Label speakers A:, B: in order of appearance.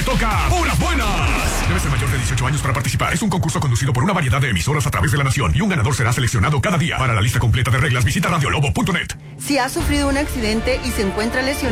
A: toca Puras Buenas. Debe ser mayor de 18 años para participar. Es un concurso conducido por una variedad de emisoras a través de la nación y un ganador será seleccionado cada día. Para la lista completa de reglas, visita radiolobo.net.
B: Si ha sufrido un accidente y se encuentra lesionado,